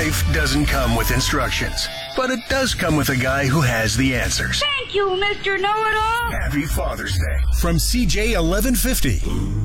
Life doesn't come with instructions, but it does come with a guy who has the answers. Thank you, Mr. Know-It-All. Happy Father's Day from CJ 1150.